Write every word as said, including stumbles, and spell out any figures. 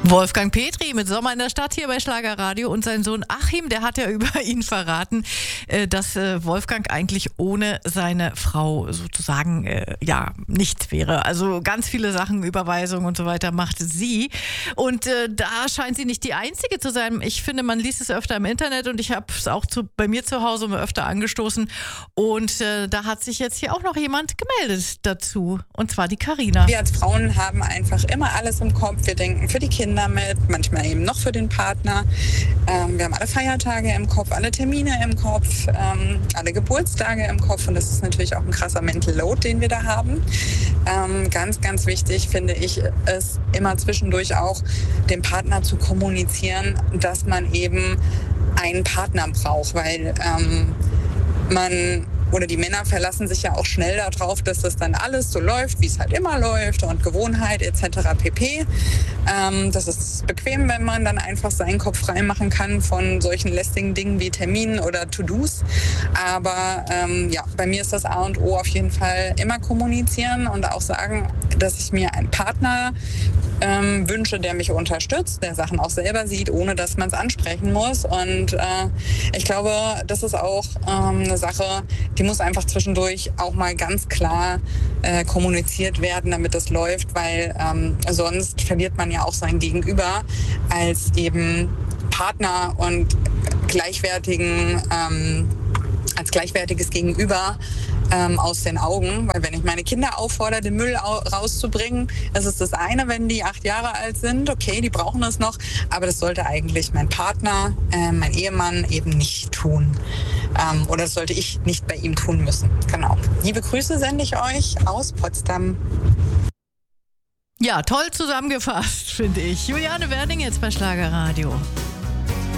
Wolfgang Petri mit Sommer in der Stadt hier bei Schlagerradio und sein Sohn Achim, der hat ja über ihn verraten, dass Wolfgang eigentlich ohne seine Frau sozusagen ja nichts wäre. Also ganz viele Sachen, Überweisungen und so weiter macht sie und äh, da scheint sie nicht die Einzige zu sein. Ich finde, man liest es öfter im Internet und ich habe es auch zu, bei mir zu Hause öfter angestoßen und äh, da hat sich jetzt hier auch noch jemand gemeldet dazu und zwar die Carina. Wir als Frauen haben einfach immer alles im Kopf. Wir denken für die Kinder mit, manchmal eben noch für den Partner. Ähm, wir haben alle Feiertage im Kopf, alle Termine im Kopf, ähm, alle Geburtstage im Kopf und das ist natürlich auch ein krasser Mental Load, den wir da haben. Ähm, ganz, ganz wichtig finde ich es immer zwischendurch auch, dem Partner zu kommunizieren, dass man eben einen Partner braucht, weil ähm, man oder die Männer verlassen sich ja auch schnell darauf, dass das dann alles so läuft, wie es halt immer läuft und Gewohnheit et cetera pp. Ähm, das ist bequem, wenn man dann einfach seinen Kopf frei machen kann von solchen lästigen Dingen wie Terminen oder To-Dos. Aber ähm, ja, bei mir ist das A und O auf jeden Fall immer kommunizieren und auch sagen, dass ich mir einen Partner ähm, wünsche, der mich unterstützt, der Sachen auch selber sieht, ohne dass man es ansprechen muss. Und äh, ich glaube, das ist auch ähm, eine Sache, die muss einfach zwischendurch auch mal ganz klar äh, kommuniziert werden, damit das läuft, weil ähm, sonst verliert man ja auch sein Gegenüber als eben Partner und gleichwertigen, ähm, als gleichwertiges Gegenüber ähm, aus den Augen. Weil wenn ich meine Kinder auffordere, den Müll au- rauszubringen, das ist das eine, wenn die acht Jahre alt sind, okay, die brauchen das noch, aber das sollte eigentlich mein Partner, äh, mein Ehemann eben nicht tun. Ähm, oder das sollte ich nicht bei ihm tun müssen. Genau. Liebe Grüße sende ich euch aus Potsdam. Ja, toll zusammengefasst, finde ich. Juliane Werding jetzt bei Schlagerradio.